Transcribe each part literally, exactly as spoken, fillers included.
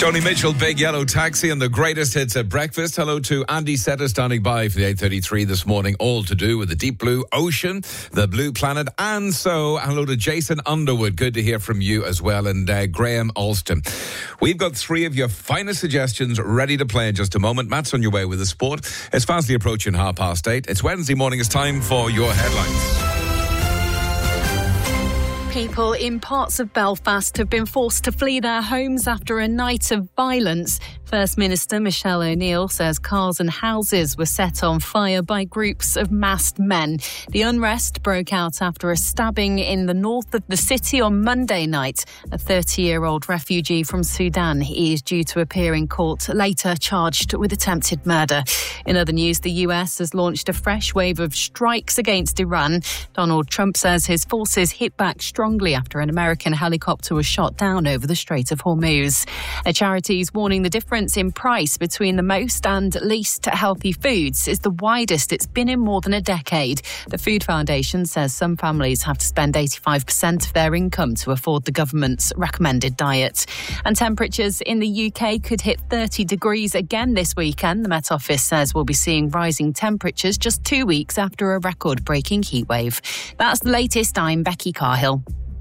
Joni Mitchell, Big Yellow Taxi, and the greatest hits at breakfast. Hello to Andy Setter standing by for the eight thirty-three this morning, all to do with the deep blue ocean, the blue planet, and so hello to Jason Underwood. Good to hear from you as well, and uh, Graham Alston. We've got three of your finest suggestions ready to play in just a moment. Matt's on your way with the sport. It's fastly approaching half past eight. It's Wednesday morning. It's time for your headlines. People in parts of Belfast have been forced to flee their homes after a night of violence. First Minister Michelle O'Neill says cars and houses were set on fire by groups of masked men. The unrest broke out after a stabbing in the north of the city on Monday night. A thirty-year-old refugee from Sudan he is due to appear in court later, charged with attempted murder. In other news, the U S has launched a fresh wave of strikes against Iran. Donald Trump says his forces hit back strongly after an American helicopter was shot down over the Strait of Hormuz. A charity is warning the difference in price between the most and least healthy foods is the widest it's been in more than a decade. The Food Foundation says some families have to spend eighty-five percent of their income to afford the government's recommended diet. And temperatures in the U K could hit thirty degrees again this weekend. The Met Office says we'll be seeing rising temperatures just two weeks after a record-breaking heatwave. That's the latest. I'm Becky Carhill.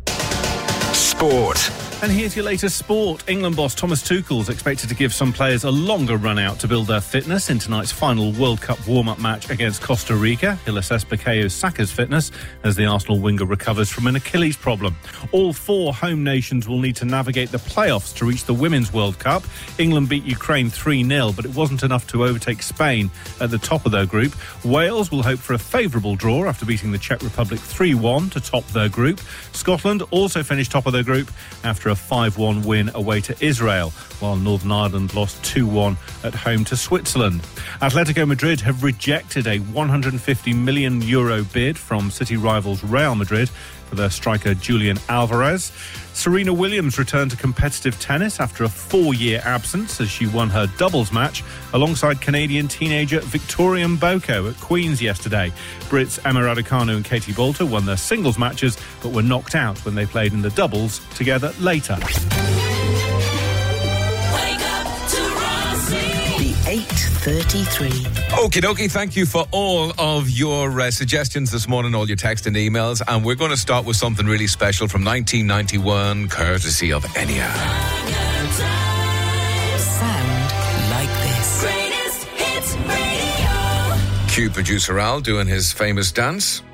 Sport. And here's your latest sport. England boss Thomas Tuchel is expected to give some players a longer run out to build their fitness in tonight's final World Cup warm-up match against Costa Rica. He'll assess Bukayo Saka's fitness as the Arsenal winger recovers from an Achilles problem. All four home nations will need to navigate the playoffs to reach the Women's World Cup. England beat Ukraine three nil, but it wasn't enough to overtake Spain at the top of their group. Wales will hope for a favourable draw after beating the Czech Republic three one to top their group. Scotland also finished top of their group after a five one win away to Israel, while Northern Ireland lost two one at home to Switzerland. Atletico Madrid have rejected a one hundred fifty million euro bid from city rivals Real Madrid for their striker Julian Alvarez. Serena Williams returned to competitive tennis after a four-year absence as she won her doubles match alongside Canadian teenager Victoria Mboko at Queen's yesterday. Brits Emma Raducanu and Katie Boulter won their singles matches but were knocked out when they played in the doubles together later. eight thirty-three. Okie dokie, thank you for all of your uh, suggestions this morning, all your text and emails. And we're going to start with something really special from nineteen ninety-one, courtesy of Enya. Sound like this. Greatest hits radio. Cue producer Al doing his famous dance.